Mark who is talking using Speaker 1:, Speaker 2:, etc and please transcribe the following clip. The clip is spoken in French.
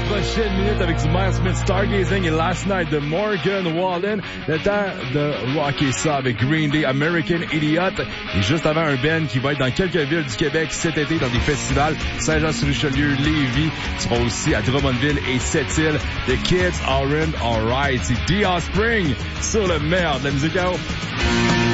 Speaker 1: prochaines minutes avec du Miles Smith Stargazing et Last Night de Morgan Wallen. Le temps de rocker ça avec Green Day, American Idiot. Et juste avant, un band qui va être dans quelques villes du Québec cet été dans des festivals. Saint-Jean-sur-Richelieu, Lévis. Ils seront aussi à Drummondville et Sept-Îles. The Kids Aren't Alright. C'est The Offspring sur le meilleur de la musique à eau.